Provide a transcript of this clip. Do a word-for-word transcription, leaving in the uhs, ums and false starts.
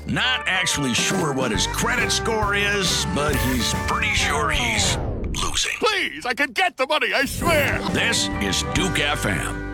Not actually sure what his credit score is, but he's pretty sure he's losing. Please, I can get the money, I swear. This is Duke F M.